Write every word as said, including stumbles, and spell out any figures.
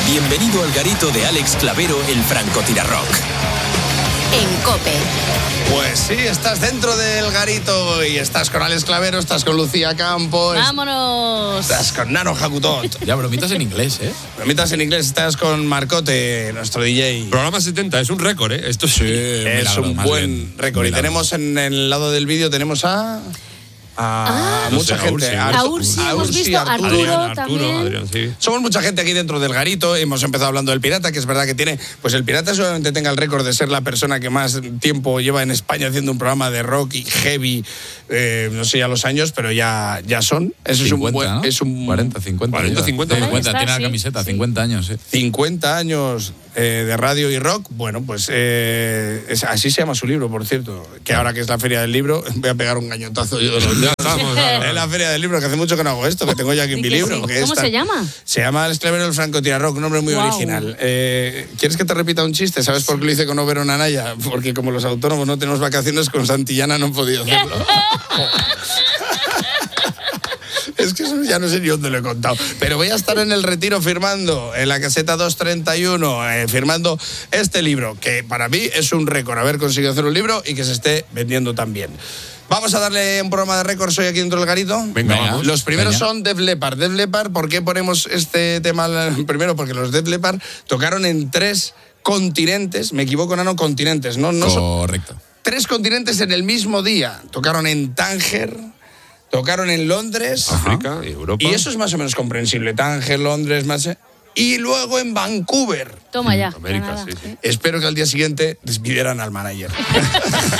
Bienvenido al garito de Alex Clavero, el francotirarrock. En COPE. Pues sí, estás dentro del garito y estás con Alex Clavero, estás con Lucía Campos. ¡Vámonos! Estás con Nano Jacutot. Ya, bromitas en inglés, ¿eh? Bromitas en inglés, estás con Marcote, nuestro D J. Programa setenta, es un récord, ¿eh? Esto sí. Es milagro, un más buen bien. récord. Y Milagro. tenemos en el lado del vídeo, tenemos a... a Ah, mucha no sé, a gente. Ursi. A Ursi, hemos Ursi, visto, Arturo. Arturo Adrián, también. Arturo, Adrián, sí. Somos mucha gente aquí dentro del garito. Hemos empezado hablando del Pirata, que es verdad que tiene... Pues el Pirata seguramente tenga el récord de ser la persona que más tiempo lleva en España haciendo un programa de rock y heavy. Eh, no sé ya los años, pero ya, ya son. Eso es un cincuenta, buen... ¿no? Es un cuarenta, cincuenta. cuarenta, lleva. cincuenta. cincuenta, Ahí está, tiene sí, la camiseta, sí. cincuenta años, ¿eh? cincuenta años eh, de radio y rock. Bueno, pues eh, es- así se llama su libro, por cierto. Que ahora que es la Feria del Libro, voy a pegar un gañotazo yo de los Ya estamos. Es la Feria del Libro, que hace mucho que no hago esto, que tengo ya aquí en Sí mi que libro. sí. que ¿Cómo esta- se llama? Se llama Alex Clavero, el francotirarrock, un nombre muy Guau. original. Eh, ¿Quieres que te repita un chiste? ¿Sabes por qué lo hice con Oberón Anaya? Porque como los autónomos no tenemos vacaciones, con Santillana no he podido hacerlo. Es que eso ya no sé ni dónde lo he contado. Pero voy a estar en el Retiro firmando, en la caseta doscientos treinta y uno, eh, firmando este libro, que para mí es un récord haber conseguido hacer un libro y que se esté vendiendo tan bien. Vamos a darle un programa de récords hoy aquí dentro del garito. Venga, Venga. vamos. Los primeros Venga. son Def Leppard. Def Leppard, ¿por qué ponemos este tema primero? Porque los Def Leppard tocaron en tres continentes, me equivoco, no, no, continentes, ¿no? no son- Correcto. tres continentes en el mismo día. Tocaron en Tánger, tocaron en Londres. África y Europa. Y eso es más o menos comprensible. Tánger, Londres, más... Y luego en Vancouver. Toma ya. América, Canadá. sí, sí. Espero que al día siguiente despidieran al manager.